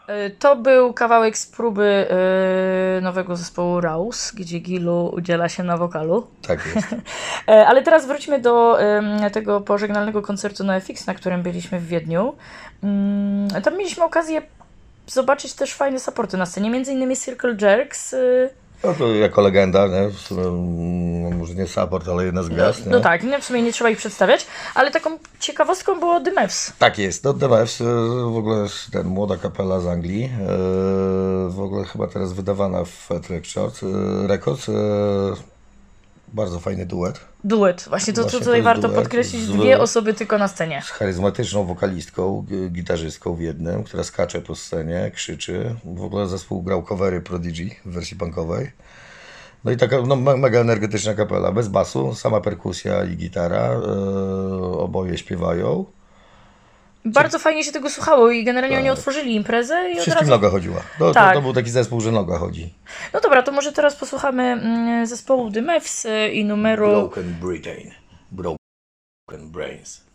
To był kawałek z próby nowego zespołu Raus, gdzie Gilu udziela się na wokalu. Tak jest. Ale teraz wróćmy do tego pożegnalnego koncertu na FX, na którym byliśmy w Wiedniu. Tam mieliśmy okazję zobaczyć też fajne supporty na scenie, między innymi Circle Jerks. No to jako legenda, nie? W sumie, może nie support, ale jedna z gwiazd. No tak, w sumie nie trzeba ich przedstawiać, ale taką ciekawostką było The Mavs. Tak jest, no DMF, w ogóle ten młoda kapela z Anglii, w ogóle chyba teraz wydawana w Fat Records, bardzo fajny duet. Duet, właśnie to Właśnie to tutaj jest warto duet podkreślić, z- dwie osoby tylko na scenie. Z charyzmatyczną wokalistką, gitarzystką w jednym, która skacze po scenie, krzyczy. W ogóle zespół grał covery Prodigy w wersji punkowej. No i taka mega energetyczna kapela, bez basu, sama perkusja i gitara, oboje śpiewają. Bardzo fajnie się tego słuchało i generalnie Tak. oni otworzyli imprezę i od Wszystkim razu... noga chodziła. No, Tak. to był taki zespół, że noga chodzi. No dobra, to może teraz posłuchamy zespołu The Mavs i numeru... Broken Britain. Broken Brains.